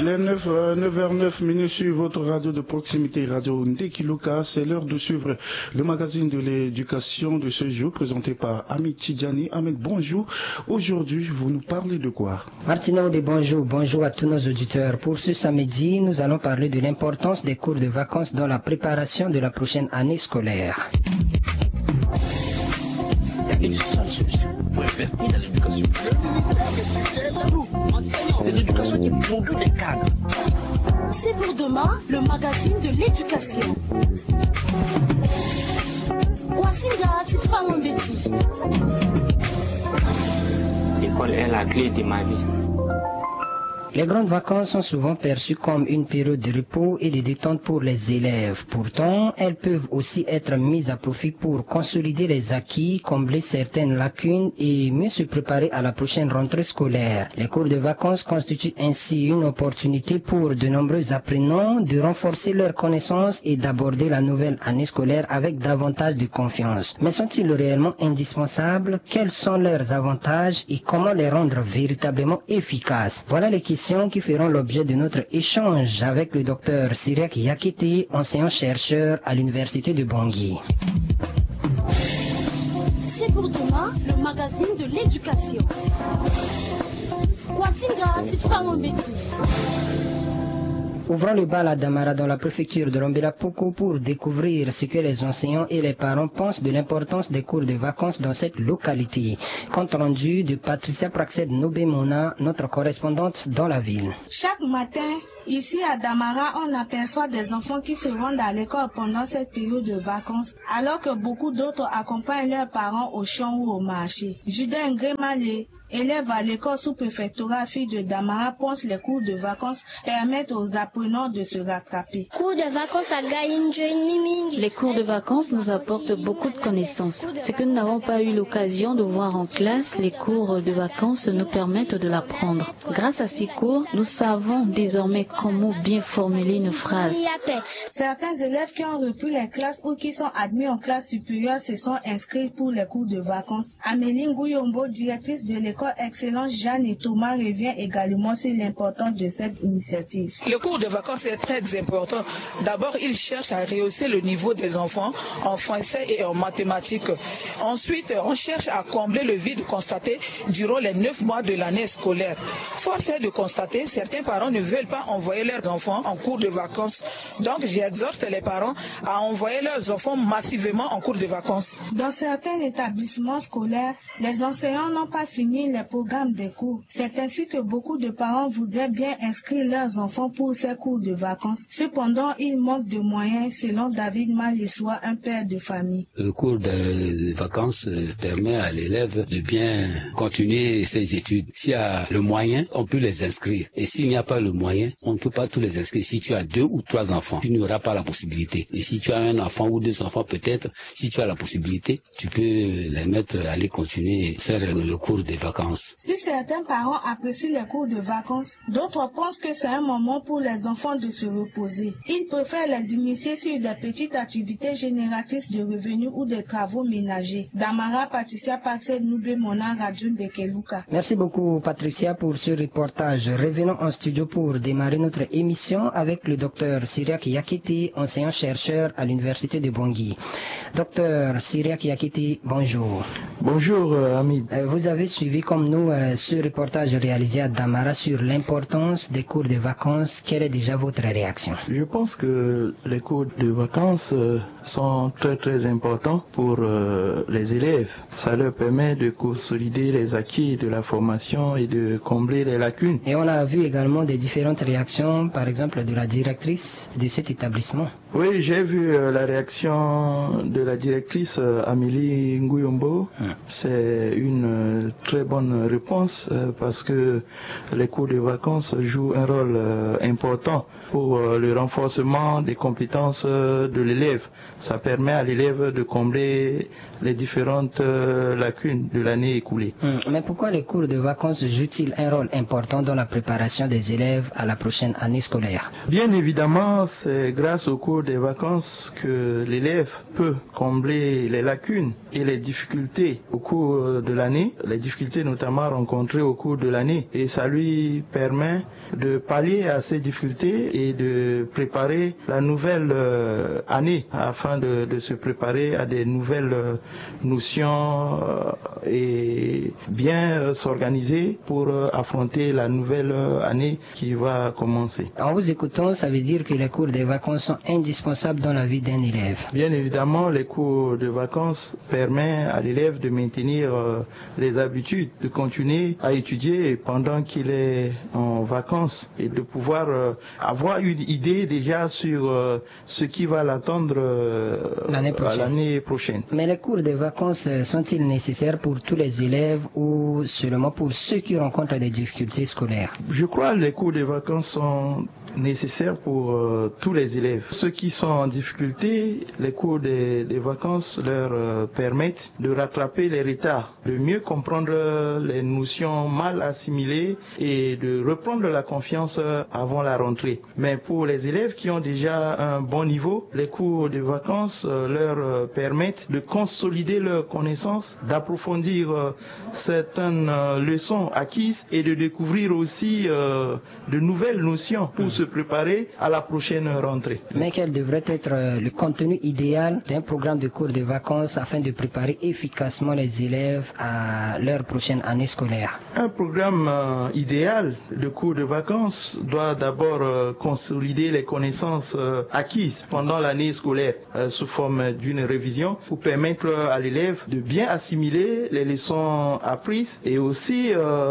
Il est 9h09 sur votre radio de proximité, Radio Ndekiluka. C'est l'heure de suivre le magazine de l'éducation de ce jour, présenté par Amit Tidjani. Ahmed, bonjour. Aujourd'hui, vous nous parlez de quoi? Martino, bonjour à tous nos auditeurs. Pour ce samedi, nous allons parler de l'importance des cours de vacances dans la préparation de la prochaine année scolaire. Il y a une seule solution pour investir dans l'éducation. Le ministère de nous, enseignants de l'éducation qui produit des cadres. C'est pour demain le magazine de l'éducation. L'école est la clé de ma vie. Les grandes vacances sont souvent perçues comme une période de repos et de détente pour les élèves. Pourtant, elles peuvent aussi être mises à profit pour consolider les acquis, combler certaines lacunes et mieux se préparer à la prochaine rentrée scolaire. Les cours de vacances constituent ainsi une opportunité pour de nombreux apprenants de renforcer leurs connaissances et d'aborder la nouvelle année scolaire avec davantage de confiance. Mais sont-ils réellement indispensables? Quels sont leurs avantages et comment les rendre véritablement efficaces? Voilà les questions qui feront l'objet de notre échange avec le docteur Cyriaque Yakete, enseignant-chercheur à l'université de Bangui. C'est pour demain le magazine de l'éducation. Ouvrons le bal à Damara dans la préfecture de Lambela-Poko pour découvrir ce que les enseignants et les parents pensent de l'importance des cours de vacances dans cette localité. Compte rendu de Patricia Praxed-Nobemona, notre correspondante dans la ville. Chaque matin, ici à Damara, on aperçoit des enfants qui se rendent à l'école pendant cette période de vacances, alors que beaucoup d'autres accompagnent leurs parents au champ ou au marché. Judas Ngrémalé, élève à l'école sous-préfectorale fille de Damara, pense les cours de vacances permettent aux apprenants de se rattraper. Les cours de vacances nous apportent beaucoup de connaissances. Ce que nous n'avons pas eu l'occasion de voir en classe, les cours de vacances nous permettent de l'apprendre. Grâce à ces cours, nous savons désormais comment bien formuler une phrase. Certains élèves qui ont repris les classes ou qui sont admis en classe supérieure se sont inscrits pour les cours de vacances. Amélie Ngouyombo, directrice de l'école Excellence Jeanne et Thomas, revient également sur l'importance de cette initiative. Le cours de vacances est très important. D'abord, il cherche à rehausser le niveau des enfants en français et en mathématiques. Ensuite, on cherche à combler le vide constaté durant les 9 mois de l'année scolaire. Force est de constater, certains parents ne veulent pas envoyer leurs enfants en cours de vacances. Donc, j'exhorte les parents à envoyer leurs enfants massivement en cours de vacances. Dans certains établissements scolaires, les enseignants n'ont pas fini les programmes des cours. C'est ainsi que beaucoup de parents voudraient bien inscrire leurs enfants pour ces cours de vacances. Cependant, il manque de moyens, selon David Malissois, un père de famille. Le cours de vacances permet à l'élève de bien continuer ses études. S'il y a le moyen, on peut les inscrire. Et s'il n'y a pas le moyen, on ne peut pas tous les inscrire. Si tu as 2 ou 3 enfants, tu n'auras pas la possibilité. Et si tu as un enfant ou 2 enfants, peut-être, si tu as la possibilité, tu peux les mettre à aller continuer et faire le cours des vacances. Si certains parents apprécient les cours de vacances, d'autres pensent que c'est un moment pour les enfants de se reposer. Ils préfèrent les initier sur des petites activités génératrices de revenus ou des travaux ménagers. Damara, Patricia Praxed-Nobemona, Radio Ndekiluka. Merci beaucoup Patricia pour ce reportage. Revenons en studio pour démarrer notre émission avec le docteur Cyriaque Yakete, enseignant-chercheur à l'université de Bangui. Docteur Cyriaque Yakete, bonjour. Bonjour Hamid. Vous avez suivi comme nous ce reportage réalisé à Damara sur l'importance des cours de vacances. Quelle est déjà votre réaction? Je pense que les cours de vacances sont très importants pour les élèves. Ça leur permet de consolider les acquis de la formation et de combler les lacunes. Et on a vu également des différentes réactions, par exemple de la directrice de cet établissement. Oui, j'ai vu la réaction de la directrice Amélie Ngouyombo. C'est une très bonne réponse parce que les cours de vacances jouent un rôle important pour le renforcement des compétences de l'élève. Ça permet à l'élève de combler les différentes lacunes de l'année écoulée. Mais pourquoi les cours de vacances jouent-ils un rôle important dans la préparation des élèves à la prochaine année scolaire? Bien évidemment, c'est grâce aux cours des vacances que l'élève peut combler les lacunes et les difficultés au cours de l'année. Les difficultés notamment rencontrées au cours de l'année. Et ça lui permet de pallier à ces difficultés et de préparer la nouvelle année afin de se préparer à des nouvelles notions et bien s'organiser pour affronter la nouvelle année qui va commencer. En vous écoutant, ça veut dire que les cours de vacances sont indispensables dans la vie d'un élève. Bien évidemment, les cours de vacances permettent à l'élève de maintenir les habitudes, de continuer à étudier pendant qu'il est en vacances et de pouvoir avoir une idée déjà sur ce qui va l'attendre l'année prochaine. Mais les cours de vacances sont-ils nécessaires pour tous les élèves ou seulement pour ceux qui rencontrent des difficultés scolaires? Je crois que les cours de vacances sont nécessaires pour tous les élèves. Ceux qui sont en difficulté, les cours des vacances leur permettent de rattraper les retards, de mieux comprendre les notions mal assimilées et de reprendre la confiance avant la rentrée. Mais pour les élèves qui ont déjà un bon niveau, les cours de vacances leur permettent de consolider leurs connaissances, d'approfondir certaines leçons acquises et de découvrir aussi de nouvelles notions pour se préparer à la prochaine rentrée. Mais quel devrait être le contenu idéal d'un programme de cours de vacances afin de préparer efficacement les élèves à leur prochaine année scolaire? Un programme idéal de cours de vacances doit d'abord consolider les connaissances acquises pendant l'année scolaire sous forme d'une révision pour permettre à l'élève de bien assimiler les leçons apprises et aussi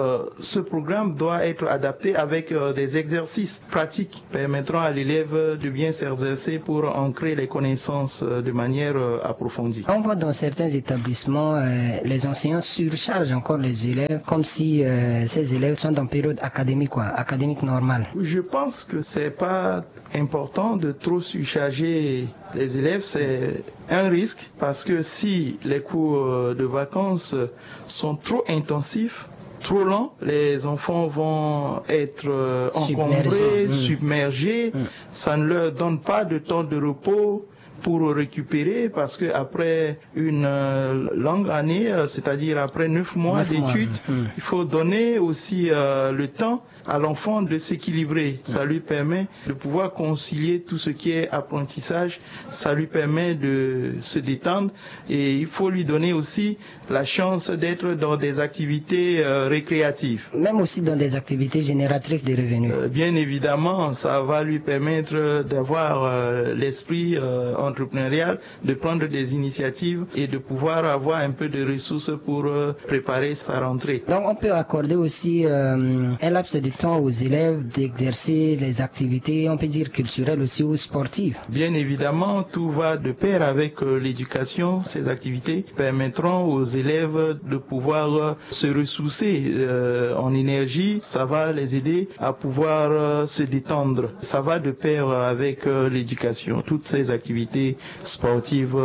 ce programme doit être adapté avec des exercices pratiques permettant à l'élève de bien s'exercer pour ancrer les connaissances de manière approfondie. On voit dans certains établissements les enseignants surchargent encore les élèves comme si ces élèves sont en période académique normale. Je pense que c'est pas important de trop surcharger les élèves, c'est un risque parce que si les cours de vacances sont trop intensifs, trop lents, les enfants vont être encombrés, submergés. Ça ne leur donne pas de temps de repos pour récupérer parce que après une longue année, c'est-à-dire après 9 mois d'études, il faut donner aussi le temps à l'enfant de s'équilibrer. Ça lui permet de pouvoir concilier tout ce qui est apprentissage, ça lui permet de se détendre et il faut lui donner aussi la chance d'être dans des activités récréatives. Même aussi dans des activités génératrices de revenus. Bien évidemment, ça va lui permettre d'avoir l'esprit entrepreneurial, de prendre des initiatives et de pouvoir avoir un peu de ressources pour préparer sa rentrée. Donc on peut accorder aussi un laps de temps aux élèves d'exercer les activités, on peut dire culturelles aussi ou sportives. Bien évidemment, tout va de pair avec l'éducation. Ces activités permettront aux élèves de pouvoir se ressourcer en énergie. Ça va les aider à pouvoir se détendre. Ça va de pair avec l'éducation. Toutes ces activités sportives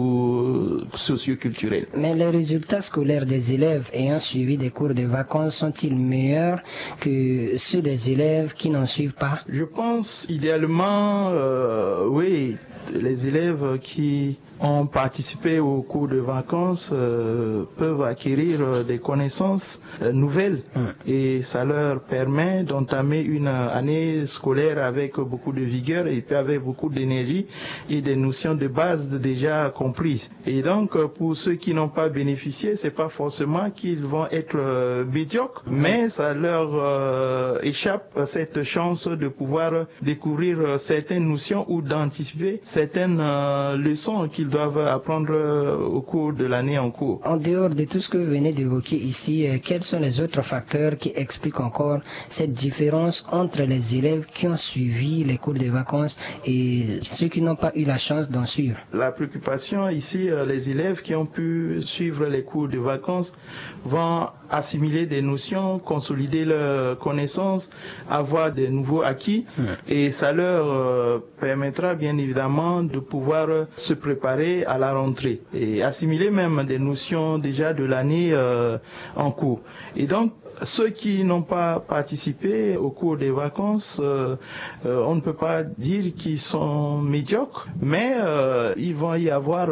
ou socioculturelles. Mais les résultats scolaires des élèves ayant suivi des cours de vacances sont-ils meilleurs que ceux des élèves qui n'en suivent pas? Je pense idéalement, oui, les élèves qui ont participé au cours de vacances peuvent acquérir des connaissances nouvelles et ça leur permet d'entamer une année scolaire avec beaucoup de vigueur et puis avec beaucoup d'énergie et des notions de base déjà comprises. Et donc pour ceux qui n'ont pas bénéficié, c'est pas forcément qu'ils vont être médiocres, mais ça leur échappe cette chance de pouvoir découvrir certaines notions ou d'anticiper certaines leçons qu'ils doivent apprendre au cours de l'année en cours. En dehors de tout ce que vous venez d'évoquer ici, quels sont les autres facteurs qui expliquent encore cette différence entre les élèves qui ont suivi les cours de vacances et ceux qui n'ont pas eu la chance d'en suivre? La préoccupation ici, les élèves qui ont pu suivre les cours de vacances vont assimiler des notions, consolider leurs connaissances, avoir des nouveaux acquis et ça leur permettra bien évidemment de pouvoir se préparer à la rentrée et assimiler même des notions déjà de l'année en cours. Et donc ceux qui n'ont pas participé au cours des vacances, on ne peut pas dire qu'ils sont médiocres, mais il va y avoir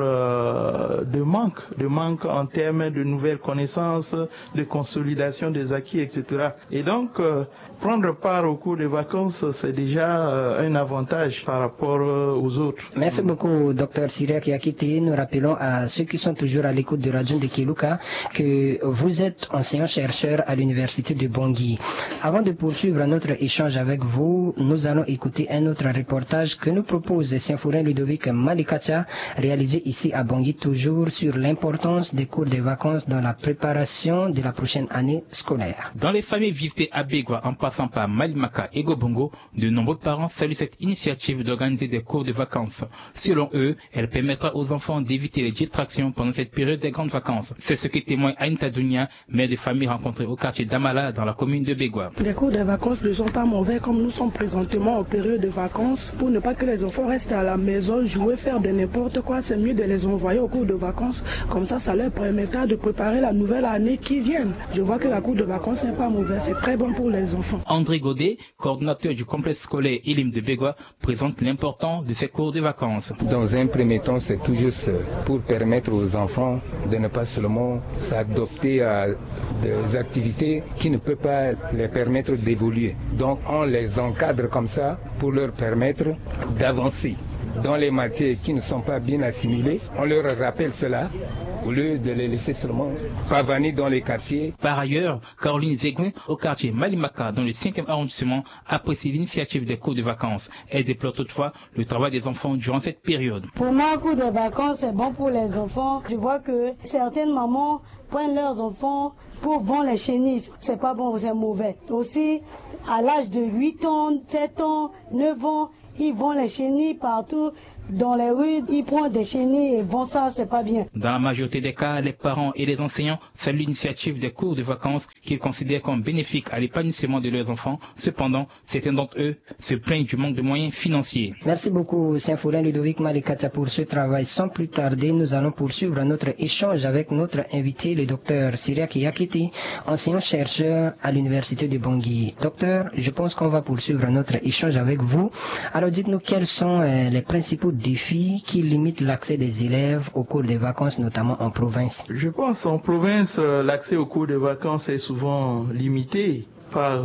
de manque en termes de nouvelles connaissances, de consolidation des acquis, etc. Et donc, prendre part au cours des vacances, c'est déjà un avantage par rapport aux autres. Merci beaucoup, Dr Syriac Yakité. Nous rappelons à ceux qui sont toujours à l'écoute de Radio de Kiluka que vous êtes enseignant-chercheur à l'université de Bangui. Avant de poursuivre notre échange avec vous, nous allons écouter un autre reportage que nous propose Symphorien Ludovic Malikatia, réalisé ici à Bangui, toujours sur l'importance des cours des vacances dans la préparation de la prochaine année scolaire. Dans les familles visitées à Begwa, en passant par Malimaka et Gobongo, de nombreux parents saluent cette initiative d'organiser des cours de vacances. Selon eux, elle permettra aux enfants d'éviter les distractions pendant cette période des grandes vacances. C'est ce que témoigne Anita Dounia, mère de famille rencontrée au quartier d'Amala dans la commune de Begwa. Les cours de vacances ne sont pas mauvais comme nous sommes présentement en période de vacances. Pour ne pas que les enfants restent à la maison, jouer, faire de n'importe quoi, c'est mieux de les envoyer au cours de vacances. Comme ça leur permettra de préparer la nouvelle année qui vient. Je vois que la cour de vacances n'est pas mauvaise, c'est très bon pour les enfants. André Godet, coordinateur du complexe scolaire Elim de Begwa, présente l'importance de ces cours de vacances. Dans un premier temps, c'est tout juste pour permettre aux enfants de ne pas seulement s'adopter à des activités qui ne peuvent pas les permettre d'évoluer. Donc on les encadre comme ça pour leur permettre d'avancer. Dans les matières qui ne sont pas bien assimilées, on leur rappelle cela au lieu de les laisser seulement pavaner dans les quartiers. Par ailleurs, Caroline Zegouin, au quartier Malimaka, dans le 5e arrondissement, apprécie l'initiative des cours de vacances. Elle déplore toutefois le travail des enfants durant cette période. Pour moi, le cours de vacances, c'est bon pour les enfants. Je vois que certaines mamans prennent leurs enfants pour vendre les chenilles. C'est pas bon, c'est mauvais. Aussi, à l'âge de 8 ans, 7 ans, 9 ans, ils vendent les chenilles partout dans les rues, ils prennent des chenilles et vendent ça, c'est pas bien. Dans la majorité des cas, les parents et les enseignants saluent l'initiative des cours de vacances qu'ils considèrent comme bénéfique à l'épanouissement de leurs enfants. Cependant, certains d'entre eux se plaignent du manque de moyens financiers. Merci beaucoup, Symphorien Ludovic Malikatia, pour ce travail. Sans plus tarder, nous allons poursuivre notre échange avec notre invité, le docteur Syriac Yakité, enseignant-chercheur à l'université de Bangui. Docteur, je pense qu'on va poursuivre notre échange avec vous. Alors dites-nous quels sont les principaux défis qui limitent l'accès des élèves aux cours de vacances, notamment en province. Je pense en province, l'accès aux cours de vacances est souvent limité par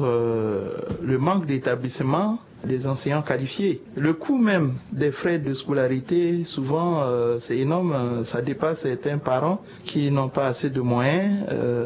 le manque d'établissements, des enseignants qualifiés. Le coût même des frais de scolarité, souvent, c'est énorme. Ça dépasse certains parents qui n'ont pas assez de moyens.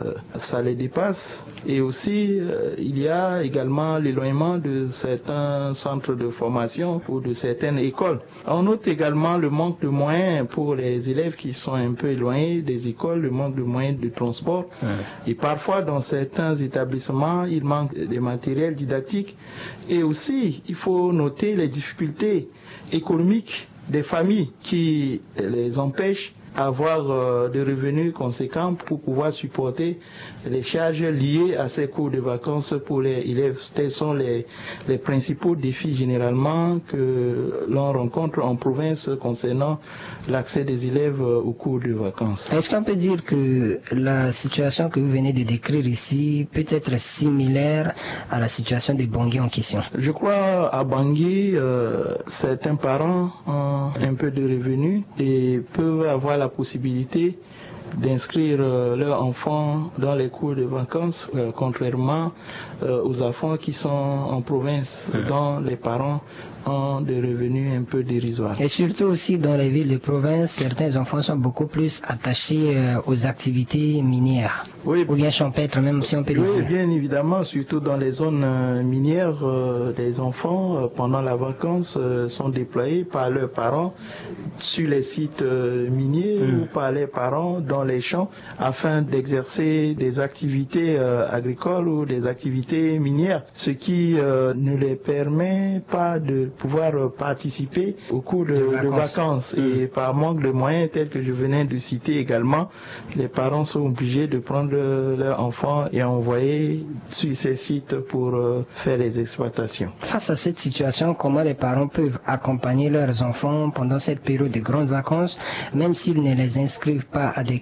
Ça les dépasse. Et aussi, il y a également l'éloignement de certains centres de formation ou de certaines écoles. On note également le manque de moyens pour les élèves qui sont un peu éloignés des écoles, le manque de moyens de transport. Et parfois, dans certains établissements, il manque de matériel didactique. Et aussi, il faut noter les difficultés économiques des familles qui les empêchent d'avoir des revenus conséquents pour pouvoir supporter les charges liées à ces cours de vacances pour les élèves. Tels sont les principaux défis généralement que l'on rencontre en province concernant l'accès des élèves aux cours de vacances. Est-ce qu'on peut dire que la situation que vous venez de décrire ici peut être similaire à la situation de Bangui en question? Je crois à Bangui, certains parents ont un peu de revenus et peuvent avoir la possibilité d'inscrire leurs enfants dans les cours de vacances, contrairement aux enfants qui sont en province, dont les parents ont des revenus un peu dérisoires. Et surtout aussi dans les villes de province, certains enfants sont beaucoup plus attachés aux activités minières, ou bien champêtres, même si on peut le dire. Oui, bien évidemment, surtout dans les zones minières, les enfants, pendant la vacance, sont déployés par leurs parents sur les sites miniers ou par les parents dans les champs afin d'exercer des activités agricoles ou des activités minières, ce qui ne les permet pas de pouvoir participer aux cours de vacances. Et par manque de moyens tels que je venais de citer également, les parents sont obligés de prendre leurs enfants et envoyer sur ces sites pour faire les exploitations. Face à cette situation, comment les parents peuvent accompagner leurs enfants pendant cette période de grandes vacances, même s'ils ne les inscrivent pas à des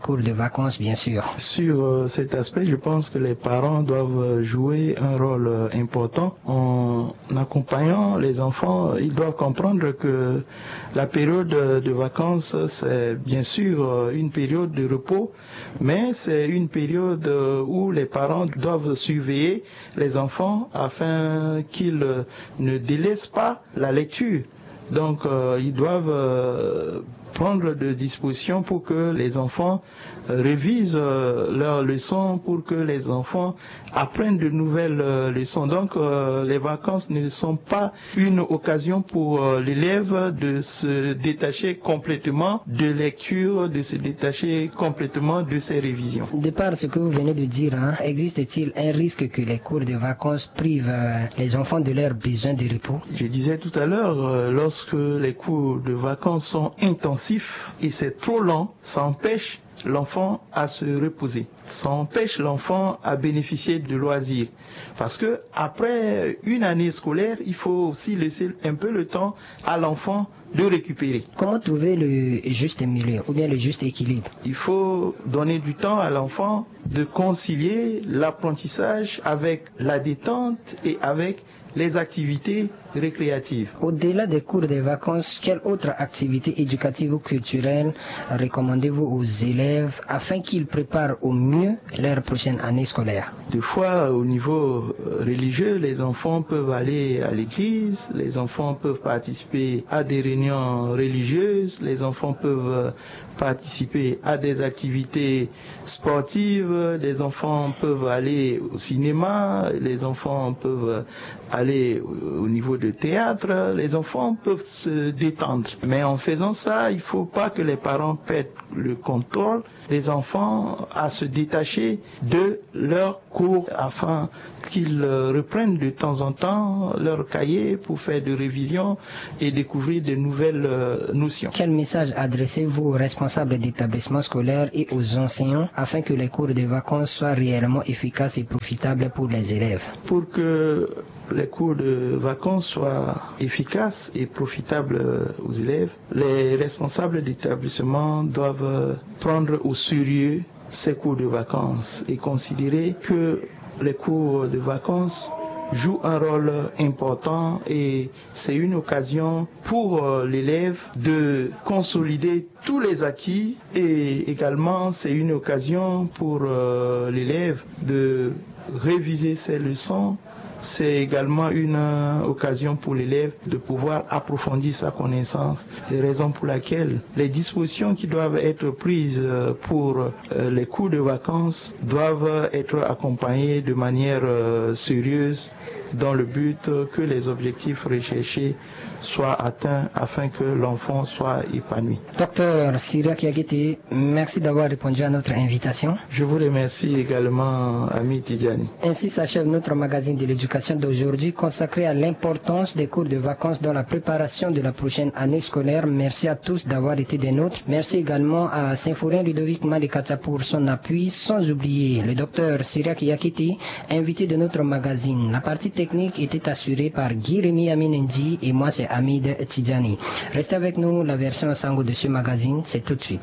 cours de vacances, bien sûr. Sur cet aspect, je pense que les parents doivent jouer un rôle important en accompagnant les enfants. Ils doivent comprendre que la période de vacances, c'est bien sûr une période de repos, mais c'est une période où les parents doivent surveiller les enfants afin qu'ils ne délaissent pas la lecture. Donc, ils doivent prendre des dispositions pour que les enfants révisent leurs leçons, pour que les enfants apprennent de nouvelles leçons. Donc, les vacances ne sont pas une occasion pour l'élève de se détacher complètement de lecture, de se détacher complètement de ses révisions. De par ce que vous venez de dire, existe-t-il un risque que les cours de vacances privent les enfants de leurs besoins de repos? Je disais tout à l'heure, lorsque les cours de vacances sont intensifs et c'est trop lent, ça empêche l'enfant à se reposer. Ça empêche l'enfant à bénéficier de loisirs. Parce que après une année scolaire, il faut aussi laisser un peu le temps à l'enfant de récupérer. Comment trouver le juste milieu ou bien le juste équilibre? Il faut donner du temps à l'enfant de concilier l'apprentissage avec la détente et avec les activités récréatives. Au-delà des cours de vacances, quelle autre activité éducative ou culturelle recommandez-vous aux élèves afin qu'ils préparent au mieux leur prochaine année scolaire? Des fois, au niveau religieux, les enfants peuvent aller à l'église, les enfants peuvent participer à des réunions religieuses, les enfants peuvent participer à des activités sportives, les enfants peuvent aller au cinéma, les enfants peuvent aller au niveau de théâtre, les enfants peuvent se détendre. Mais en faisant ça, il ne faut pas que les parents perdent le contrôle des enfants à se détacher de leurs cours afin qu'ils reprennent de temps en temps leur cahier pour faire des révisions et découvrir de nouvelles notions. Quel message adressez-vous aux responsables d'établissements scolaires et aux enseignants afin que les cours de vacances soient réellement efficaces et profitables pour les élèves? Pour que les cours de vacances soient efficaces et profitables aux élèves, les responsables d'établissement doivent prendre au sérieux ces cours de vacances et considérer que les cours de vacances jouent un rôle important et c'est une occasion pour l'élève de consolider tous les acquis et également c'est une occasion pour l'élève de réviser ses leçons. C'est également une occasion pour l'élève de pouvoir approfondir sa connaissance. C'est la raison pour laquelle les dispositions qui doivent être prises pour les cours de vacances doivent être accompagnées de manière sérieuse dans le but que les objectifs recherchés soient atteints afin que l'enfant soit épanoui. Docteur Syriac Yaguete, merci d'avoir répondu à notre invitation. Je vous remercie également, Ami Tidjani. Ainsi s'achève notre magazine de l'éducation d'aujourd'hui consacré à l'importance des cours de vacances dans la préparation de la prochaine année scolaire. Merci à tous d'avoir été des nôtres. Merci également à Symphorien Ludovic Malikata pour son appui, sans oublier le docteur Syriac Yaguete, invité de notre magazine. La partie technique était assurée par Guy Rémy Aminendi et moi c'est Hamid Tidjani. Restez avec nous, la version sango de ce magazine, c'est tout de suite.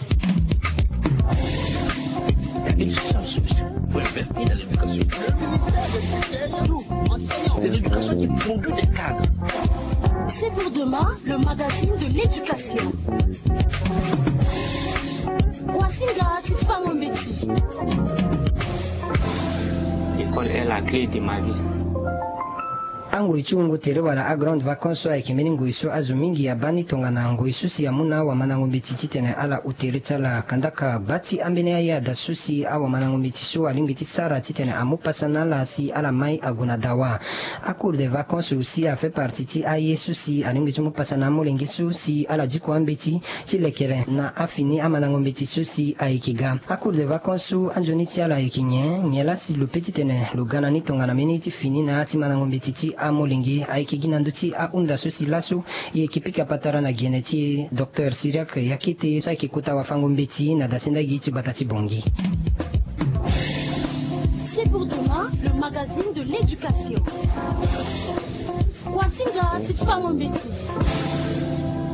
Une seule solution, il faut investir dans l'éducation. Le ministère de nous, enseignants, c'est l'éducation qui produit des cadres. C'est pour demain, le magazine de l'éducation. L'école est la clé de ma vie. Ango ichungu tere wala agrand vacances wa ikimeni ngoiso azumingi ya bani tongana ngoiso si amuna wa manango mbitichi tene ala uteritsa la kandaka bati ambene ya da susi awa manango mbiticho alingiti sara titene amupasana la si ala mai aguna dawa. A cours de vacances aussi a fait partie ti aye susi alingiti mupasana molengi susi ala jiko ambeti chilekere na afini amanango mbiticho si aikiga. A cours de vacances anjoni ti ala ikinye nyela si le petit tene le ganani tongana miniti fini na ti manango mbitichi a molingi aikigina nduti a unda susi lasu yekipika patara na geneti Dr Syriac Yaguete sa kikuta wafango mbeti na dasinda giti batati bongi. C'est pour demain le magazine de l'éducation. Kwasinga tifango mbeti.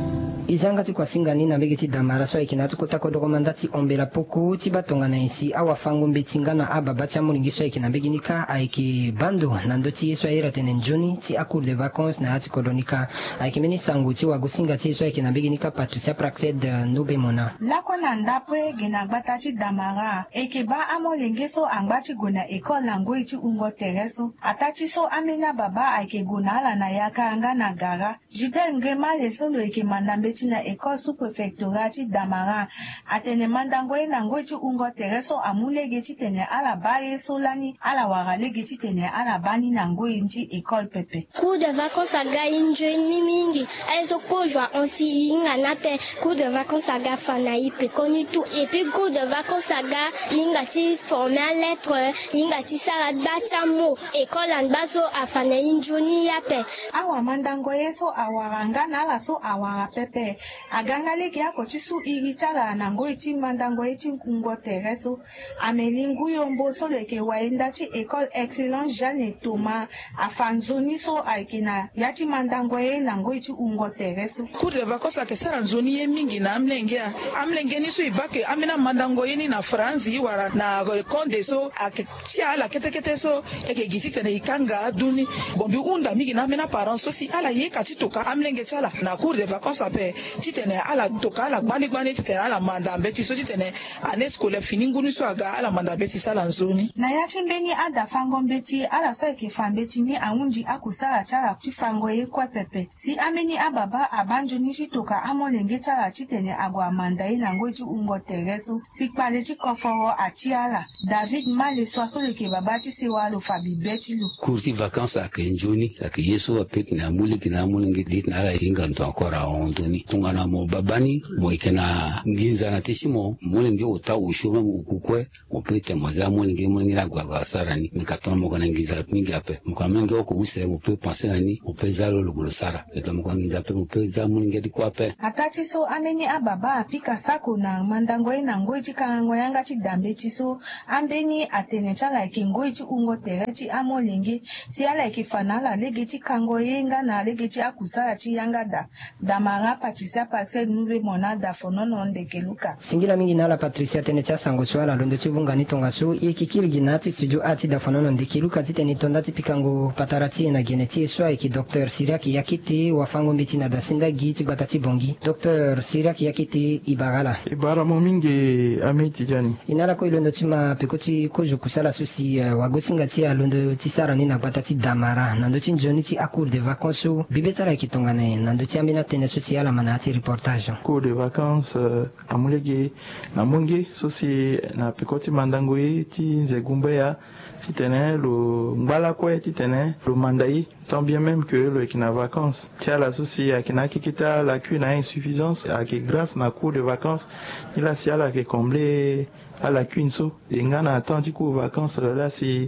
izanga ti kwasingani na mbege ti damara so ayeke na ti kota kodoko manda ti ombela poko ti batongana e si awafango mbe ti nga na ababa ti amulingi so ayeke na mbege ni ka ayeke bando na ndö ti ye so airi atene nzoni ti acours de vacances na ya ti kodro ni ka ayeke mbeni sango ti wago singa ti ye so ayeke na mbege ni ka patricia praxed nobe mona lako na ndapu ege na gbata ti damara eke ba amolenge so angba ti go na ekole na ngoi ti ungo tere so ata ti so ambeni ababa ayeke go na ala na yaka anga na gara judel ngrema le so lo yeke manda mbe ti na ekole sous-préfectoral ti damara atene mandango ye na ngoi ti ungo tere so amu lege ti tene ala ba ye so lani ala wara lege ti tene ala bani na ngoi ti ekole pepe. Cours de vacances aga injoni mingi aizo pojwa onsi inga na pe cours de vacances aga fana ipe koni tout et puis cours de vacances aga inga ti former à lettre inga ti sara bacha mo ekole an baso afana injoni ya pe awa mandango ye so awara nga na ala so awara pepe aganga lege ako ti su iri ti ala na ngoi ti mandango ye ti ungo tere so ameli nguyombo so lo yeke waenda ti ekole excellence Jeanne et Thomas afanzoni so ayeke na ya ti mandango ye na ngoi ti ungo tere so cours de vacances ayeke sara nzoni ye mingi na amlenge ni so e ba yeke ambeni amandango ye ni na france ye wara na konde so ayeke ti ala ketekete so yeke gi ti tene e kanga aduni bon mbi hunda mingi na ambeni aparence so si ala ye ka ti toka amlenge ti ala na cours de vacances ape ti tene ala toka ala gbani ti tene ala manda mbe ti so ti tene année scolaire fini nguni so aga ala manda mbe ti sala nzoni na ya ti mbeni ada fango mbe ti ala so yeke fa mbe ti ni ahunzi aku sara ti ala ti fango ye kue pepe si ambeni ababa abanzo ni ti toka amolenge ti ala ti tene ago amanda ye na ngoi ti ungo tere so si kpale ti koforo ati ala david male so aso lo yeke baba ti sewa lo fa bibe ti lo cours ti vacances ayeke nzoni ayeke ye so ape tene amuli tene amolenge li tene ala hinga ndo encore ahondoni tongana mo babani mo yeke na nginza ti si mo molenge o ta o so meme okukue mo peut tene mo za molenge la agba sara ni me ka tono mo kana nginza mingi ape mo kana menge oko use mo peut penser na ni mo peut za lo lo sara e to mo kana nginza ape mo peut za molenge di ko ape ata ti so ambeni ababa apika sako na mandango ye na ngoi ti kangango yanga ti dambe ti so ambeni atene ti ala yeke ngoi ti ungo tere ti amolenge si ala yeke fa na ala lege ti kango ye nga na lege ti aku sara ti yanga damara patricia praxed nobe mona da fonono ndeke luka singila mingi na ala patricia tene ti asango so ala londo ti vunga ni tonga so ye yeke kirigi na ti studio a ti da fonono ndeke luka ti tene tonda ti pikango patara ti e na gene ti e so ayeke docteur siriak yaki te wafango mbe ti na da sinda gi ti gbata ti bongi docteur siriak yaki te ibara mo mingi ame tijani ina ala ko e londo ti ma peko ti kozo kusala so si wago singa ti alondo ti sara ni na gbata ti damara na ndö ti nzoni ti acours de vacances so bibe ti ala yeke tongana e na ndö ti ambeni atene so si ala mana ti reportage cours de vacances amulege na monge so si na peko ti mandango ye ti nzegumbe ya ti tene lo ngbala kue ti tene lo manda ye tant bien même que lo yeke na vacances ti ala so si ayeke na akiki ti ala kui na insuffisance ayeke grâce na cours de vacances ni la si ala yeke combler ala kui so e nga na temps ti cours de vacances la si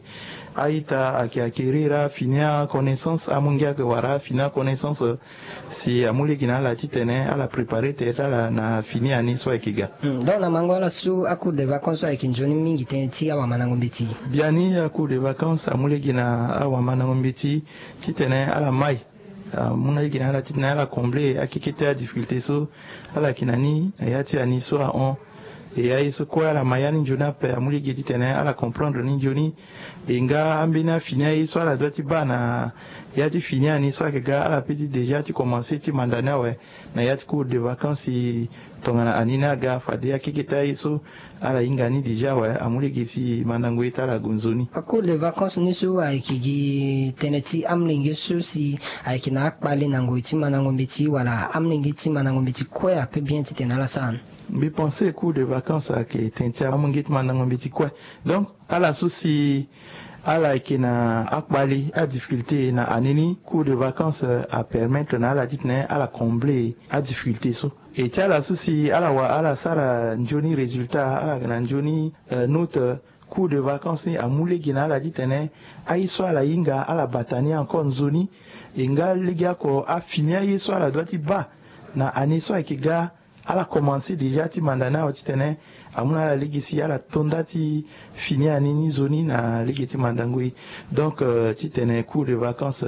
aita ayeke rira finia connaissance amungi ayeke wara finia connaissance si amu lege na ala ti tene ala préparé tere ti ala na fini ani so ayeke ga donc na mango ala so acours de vacances so ayeke nzoni mingi tënë ti awamanango mbe ti biani acours de vacances amu lege na awamanango mbe ti tene ala mai muna lege na ala ti tene ala combler akiki ti adifficulté so ala yeke na ni aya ti ani so ahon e aye so kue ala ma ya ni nzoni ape amu lege ti tene ala comprendre ni nzoni e nga ambeni afini aye so ala doit ti ba na ya ti fini ani so ayeke ga ala peut ti déjà ti commencer ti manda ni awe na ya ti cours de vacances si tongana ani ni aga fade akiki ti aye so ala hinga ni déjà awe amu lege si mandango ye ti ala gue nzoni acours de vacances ni so ayeke gi tene ti amlenge so si ayeke na akpale na ngoi ti mandango mbe ti wala amlenge ti mandango mbe ti kue ape bien ti tene ala sara mbi penser cours de vacances ayeke tene ti amungi ti mandango mbe ti kue donc ala so si ala yeke na akpali adifficulté na ani ni cours de vacances a permettre na ala ti tene ala combler adifficulté so e ti ala so si ala wa ala sara nzoni résultat ala yeke na nzoni note cours de vacances ni amu lege na ala ti tene aye so ala hinga ala bata ni encore nzoni e nga lege oko afini aye so ala doit ti ba na ani so ayeke ga ala commencer déjà ti manda ni awe ti tene amû na ala lege si ala tonda ti fini ani ni zo ni na lege ti mandango ye donc ti tene cours de vacances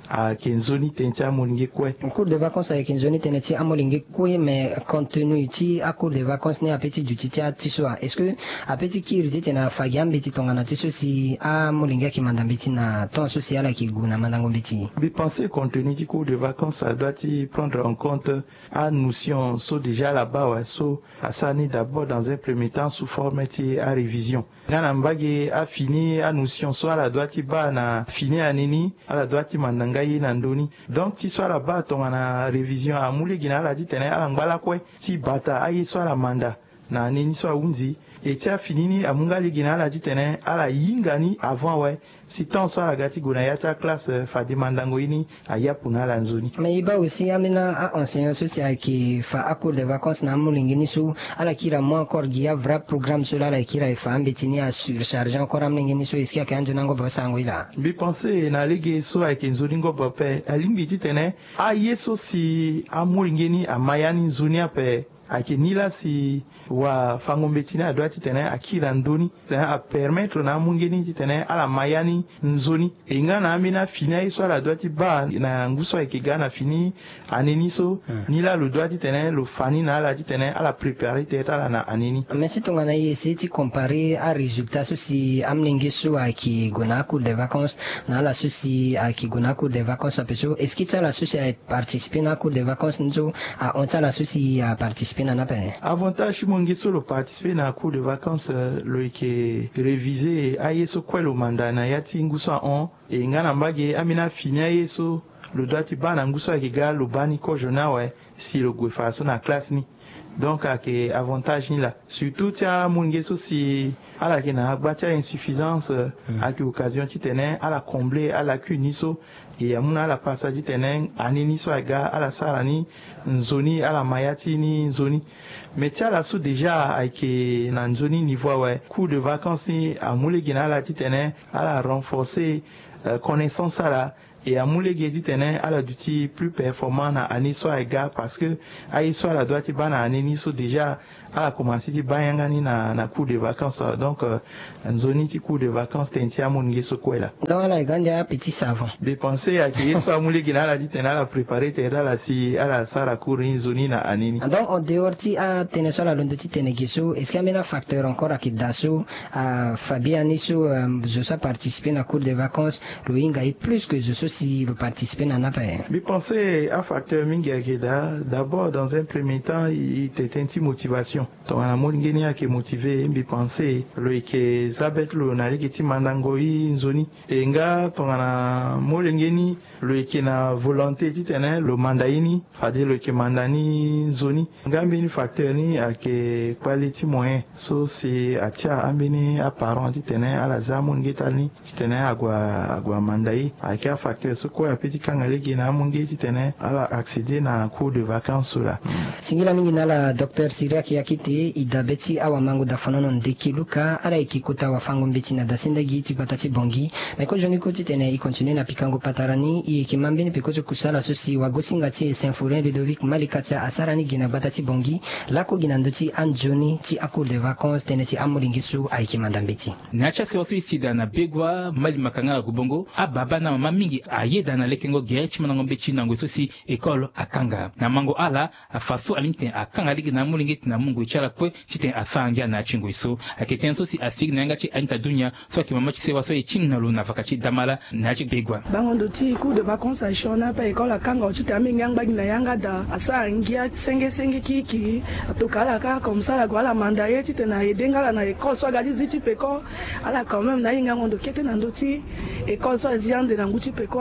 à Kenzoni Tentia Molingue Kwe. En cours de vacances avec Kenzoni Tentia Molingue Kwe, mais compte tenu ici à cours de vacances né à petit du titia tissoa. Est-ce que à petit qui dit na fagiam biti tongana tisso si à Molingue qui manda biti na ton social qui guna mandango biti. Mais penser compte tenu du cours de vacances, ça doit y prendre en compte à notion so déjà là-bas ouais, so à ça ni d'abord dans un premier temps sous forme à révision. Ganambage a fini à notion soit la doit y ba na fini à nini à la doit y mandangayi nandoni. Donc tu sois là-bas ton na révision à moule gina la dit tene à ngala kwe si bata ayi soit la manda na nini soit unzi et tu as fini ni à mungali gina la dit tene à la yingani avant ouais si tant soit la gati guna yata classe fadi mandango ini aya puna la nzoni. Mais il va aussi amena à enseignant social qui fa à cours de vacances na mulingini sou à la kira moi encore guia vrai programme sur la kira fa ambetini à surcharger encore amlingini sou iski ka anjo nango basango ila. Bi penser na lege so avec nzoni ngo bape alimbi titene a yeso si amulingini a mayani nzoni ape akinila si wa fangombetini a doit titene akira ndoni a permettre na mungeni titene ala mayani nzoni inga na amina fini iso la doit ba na nguso ekigana fini aneniso nila le doit titene le fani na la titene ala préparer teta la na aneni. Mais si ton ana yesi ti comparer à résultat si amlingiso aki gona cours de vacances na la souci aki gona cours de vacances a peso est-ce que tu as la souci à participer na cours de vacances nzo a on la souci à participer na nape. Avantage mongiso le participer na cours de vacances le qui réviser ayeso quoi le mandat na yati ngusa on et ngana mbage amina finia yeso le doit bana ngusa kiga le bani ko jona ouais si le gwefa so na classe ni. Donc ake avantage ni là surtout tia mongiso si ala ke na gbatia insuffisance ake occasion ti tenen ala combler ala kuniso et amuna ala passage tenen anini so aga ala sarani nzoni ala mayati ni nzoni mais tia la sous déjà ake na nzoni niveau ouais cours de vacances ni amule gina ala ti tenen ala renforcer connaissance ala et à moule dit tenen à la duty plus performant à ani soit égard parce que à soit la droite ban à ani so déjà à commencer di bayangani na cours de vacances donc en zone ti cours de vacances tentia mon ngeso kwela donc la ganja petit savant de penser à que soit moule gina la dit tenen la préparer tera la si à la sara cours in zone na anini donc en dehors ti a teneso la londo ti tenegiso est-ce qu'il y a un facteur encore à kidaso à Fabiani so je sais participer na cours de vacances le inga est plus que je si le participer n'en a pas. Mais pensez à facteur Mingakeda, d'abord dans un premier temps, il était une motivation. Donc, on a mon qui est motivé, mais pensez, le que Zabet le n'a qui mandangoi nzoni. Et nga, ton a molengeni, le qui na volonté titane, le mandaini, fadi le qui mandani nzoni. Ngambini facteur ni a que quality moyen. So c'est à tia ambini apparent titane, à la zamon getani, titane agua mandai, a que facteur ce quoi petit kangale qui na mungi titene ala accéder na cours de vacances là singila mingi na la docteur Siriaki yakiti idabeti awa mangu da fanono ndekiluka ala ikikuta wafango mbeti na dasinda giti patati bongi mais ko joni ko titene i continue na pikango patarani i kimambini pikozo kusala sosi wagosinga ti Saint-Fourin Ludovic Malikata asarani gina batati bongi lako gina ndoti anjoni ti a cours de vacances teneti amulingisu aikimanda mbeti nacha se suicide na begwa mali makangala kubongo ababa na mama mingi ayeda na lekengo gechi manango bechi nango sosi école akanga na mango ala afaso alinte akanga ligi na mulingiti na mungu ichala kwe chite asangya na chingo iso aketen sosi asig na ngachi anta dunya so ki mama chise waso ichin na luna vakachi damala na chi begwa bangondo ti cours de vacances a shona pa école akanga chite aminga ngba na yanga da asangya senge kiki atokala ka comme ça la gwala manda ye chite na edengala na école so gadi zichi peko ala quand même na yinga ngondo kete na ndoti école so aziande na nguchi peko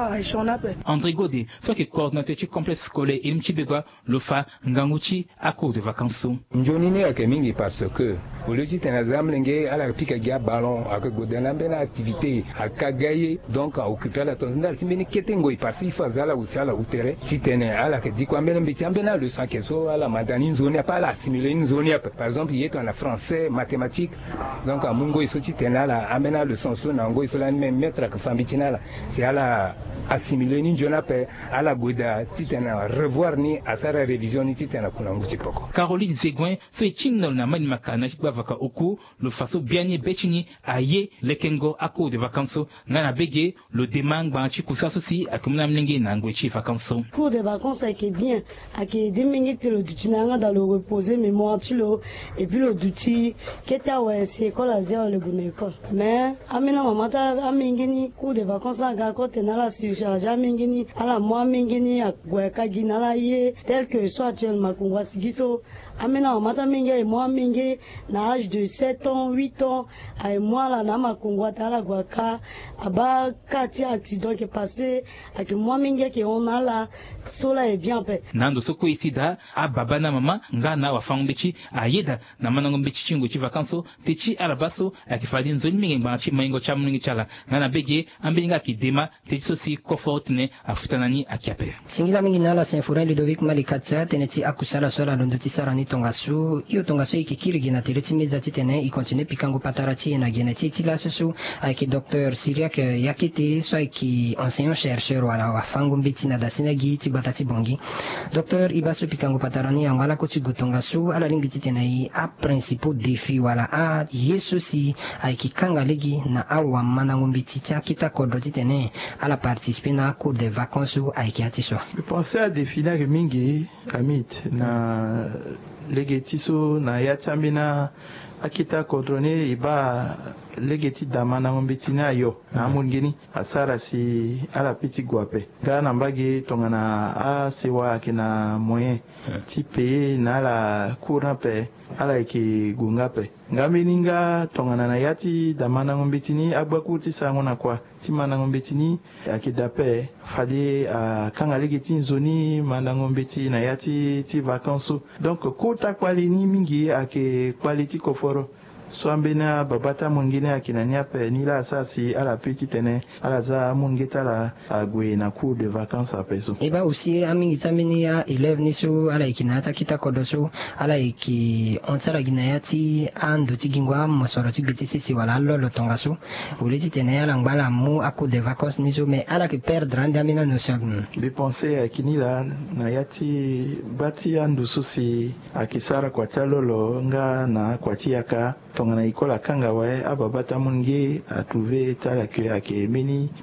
André Godet, soit que coordinateur du complexe scolaire Ilmchibegwa, Lofa, Nganguchi, à cours de vacances. Njonine a kemingi parce que, au lieu de n'azam lenge, à la pique à ballon, à que Godelan ben activité, à kagaye, donc à occuper la tonzindal, si meni ketengo, parce qu'il faut à la ou à la outere, si tene à la que dit quoi, mais l'embêtiambena, le sang qu'elle soit à la madani, une zone, pas la simuler une zone, par exemple, il est en français, mathématiques, donc à Mungo, il se tient là, amena le sens, nango, il se la même maître que Fambitina, c'est à la assimiler ni jonape à la goda titana revoir ni à sa révision ni titana kunanguchi poko. Caroline Zegouin so ichino na Malimaka na chikba vaka oku le faso bianye bechini aye lekengo à cours de vacances ngana bege le demang ba chikusa sosi akumna mlingi na ngwechi vacances. Cours de vacances qui est bien, qui est démingité le dutinanga dans le reposer mémoire tu le et puis le duti qui était ouais c'est école à zéro le bonne école. Mais amena maman ta amingini cours de vacances ga côté na la surcharge amingini ala moi amingini agweka ginala ye tel que soit actuellement kongwa sigiso amena mata mingi et moi mingi na âge de 7 ans 8 ans et moi là na makongwa tala gwaka aba kati accident qui est passé avec moi mingi qui on a là sola est bien paix nando soko isida ababa na mama ngana wafangu bichi ayeda na manango bichi chingo chi vacances techi arabaso akifadi nzoni mingi mbachi maingo chamuningi chala ngana bege ambilinga kidema techi sosi comfortne afutanani akiape singila mingi nala Saint-Forin Ludovic Malikatsa teneti akusala sola ndoti sarani tongasu iyo tongasu ikikiri na tereti meza titene ikontinue pikango patarati na geneti tila susu avec docteur Syriac yakiti soit qui enseignant chercheur wala wafangu mbiti na dasinagi tibatati bongi docteur ibasu pikango patarani angala ko tongasu ala lingiti tene a principaux défis wala a yesusi avec kanga legi na awa manango mbiti cha kita kodro titene ala participer na cours de vacances avec atiso. Je pensais à définir mingi amit na legetiso na yatambina akita kodrone iba legeti damana ngombitina yo na mungini asara si ala piti guape gana mbagi tongana a sewa kina moyen tipe na la courant pe ala iki gunga pe ngamininga tongana na yati damana ngombitini agbakuti sangona kwa timana ngombitini akidape fali kanga legeti nzoni mana ngombiti na yati ti vacances donc kota kwalini mingi ake quality koforo swambena babata mwingine akinania pe nila asasi ala petit tene ala za mungeta la agwe na cours de vacances à peso. Eba aussi ami itamini ya élève niso ala ikinata kita kodoso ala iki ontara ginayati ando tigingwa mosoro tibiti sisi wala lolo tongaso uliti tene ala ngala mu à cours de vacances niso mais ala que perdre andamina notion. De penser akinila na yati bati ando susi akisara kwa talolo nga na kwa tiaka tongana ikola kanga wae ababata mungi a trouvé tala que ake meni